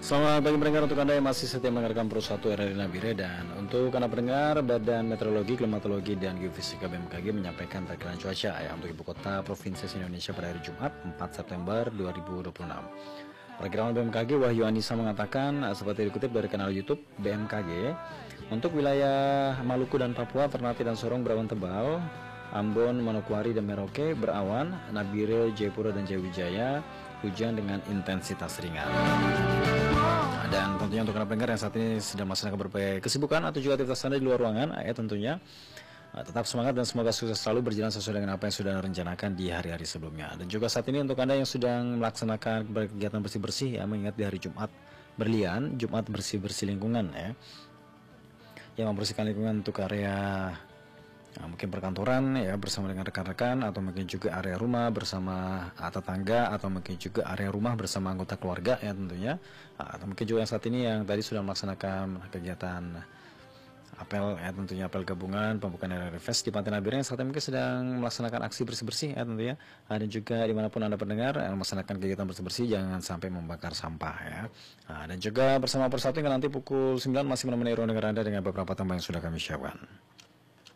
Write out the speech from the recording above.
Selamat pagi pendengar, untuk Anda yang masih setia mendengarkan Pro 1 RRI Nabire, dan untuk Anda pendengar, Badan Meteorologi, Klimatologi, dan Geofisika BMKG menyampaikan perkiraan cuaca untuk ibu kota provinsi Indonesia pada hari Jumat 4 September 2026. Perkiraan BMKG Wahyu Anissa mengatakan seperti dikutip dari kanal YouTube BMKG, untuk wilayah Maluku dan Papua, Ternate dan Sorong berawan tebal, Ambon, Manokwari, dan Merauke berawan, Nabire, Jayapura, dan Jayawijaya hujan dengan intensitas ringan. Dan tentunya untuk Anda pendengar yang saat ini sedang melaksanakan berbagai kesibukan atau juga aktivitas Anda di luar ruangan, tentunya tetap semangat dan semoga sukses selalu berjalan sesuai dengan apa yang sudah Anda rencanakan di hari-hari sebelumnya. Dan juga saat ini untuk Anda yang sedang melaksanakan kegiatan bersih-bersih, mengingat di hari Jumat berlian, Jumat bersih-bersih lingkungan, yang membersihkan lingkungan untuk area mungkin perkantoran bersama dengan rekan-rekan, atau mungkin juga area rumah bersama tetangga, atau mungkin juga area rumah bersama anggota keluarga tentunya, atau mungkin juga yang saat ini yang tadi sudah melaksanakan kegiatan apel tentunya apel gabungan pembukaan RRI Fest di Pantai Nabire, yang saat ini mungkin sedang melaksanakan aksi bersih-bersih tentunya, dan juga dimanapun Anda pendengar melaksanakan kegiatan bersih-bersih, jangan sampai membakar sampah dan juga bersama Persatu hingga nanti pukul 9 masih menemani ruang dengar Anda dengan beberapa tambah yang sudah kami siapkan.